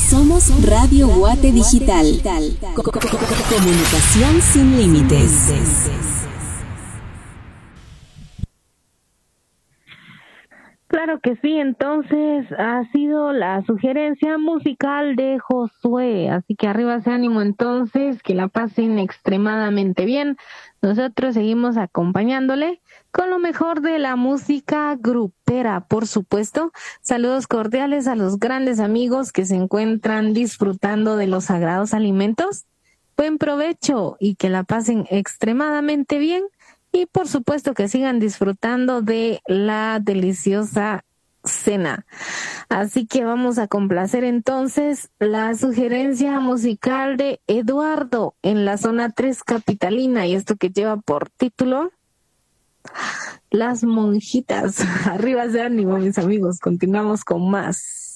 Somos Radio Guate Digital. Comunicación sin límites. Claro que sí, entonces ha sido la sugerencia musical de Josué, así que arriba ese ánimo entonces, que la pasen extremadamente bien. Nosotros seguimos acompañándole con lo mejor de la música grupera, por supuesto. Saludos cordiales a los grandes amigos que se encuentran disfrutando de los sagrados alimentos. Buen provecho y que la pasen extremadamente bien. Y por supuesto que sigan disfrutando de la deliciosa cena. Así que vamos a complacer entonces la sugerencia musical de Eduardo en la zona 3 capitalina, y esto que lleva por título Las Monjitas. Arriba de ánimo, mis amigos, continuamos con más.